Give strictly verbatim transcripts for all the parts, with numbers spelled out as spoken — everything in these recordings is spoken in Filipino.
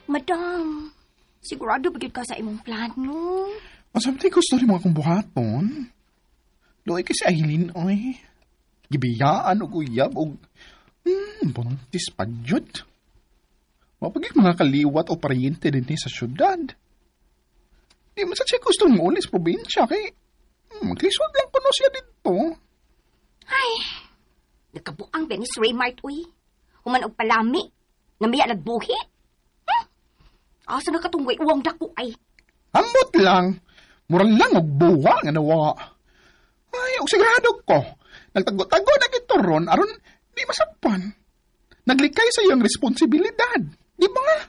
Madam, sigurado bagid ka sa imong plano. Masamtay gusto rin mo akong buhaton. Doy kasi Aileen, oy. Gibiyaan o kuyab o... Hmm, buntis pa jud. Mapagig mga kaliwat o paryente din sa syudad. Di man sa siya gusto mo ulit sa probinsya kay... Hmm, maglisod lang ko no siya dito. Ay, nagkabuang ba ni si Raymart, uy? Human og palami. Namiya nagbuhi. Hmm? Asa na katungway uwang dako ay. Ambot lang. Murang lang og buwa nga nawa. Ay, og sigurado ko. Nagtago-tago na ito ron, aron di masapan. Naglikay sa iyong responsibilidad. Di ba nga?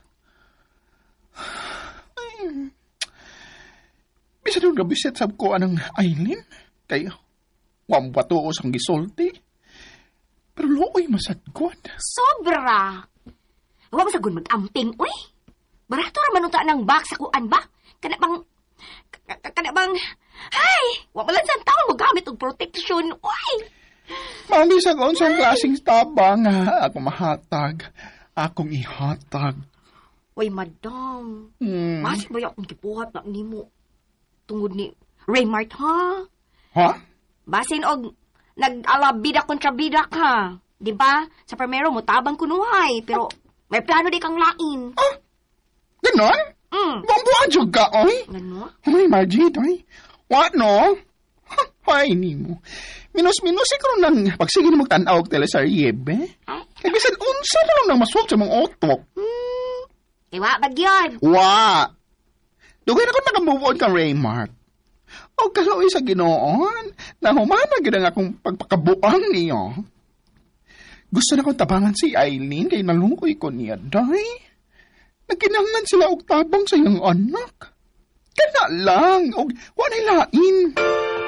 Ay. Bisa doon gabisit sab ko anang Aileen. Kaya, wambato o sang gisulti. Pero looy masadgod. Sobra! Huwag mo sagun mag-amping, uy. Barato raman unta ng box sa kuan ba? Kana bang... Kana bang... Hay! Huwag malang saan taon mo gamit og protection, uy. Mami sa kung saan klaseng tabang nga ako mahatag. Akong ihatag. Uy, madam. Hmm. Masig ba yung gibuhat na ni mo? Tungod ni Raymart, ha? Ha? Basin og nag-alabida kontra bida ka. Di ba? Sa primero mo tabang kunuhay, pero may plano di kang lain. Ah? Ganon? Mm. Bambuan dyan ka, oy? Ano? Ay, Margie, oy. What, no? Ay, ni mo. Minus-minus ikaw nang pagsige ni magtanaw og teleserye, be? Ay? Kaya bisan unsa na lang nang maswap sa mga otok. Hmm. Iwa, bagyan. Wa! Dugay na ko nakamove on kang Raymart. O kaloy sa ginoon, na humana gina nga akong pagpakabuang niyo. Gusto na kong tabangan si Aileen kay nalungkoy ko niya, day. Nagkinangan sila og tabang sa iyong anak. Kana lang, og wanay lain.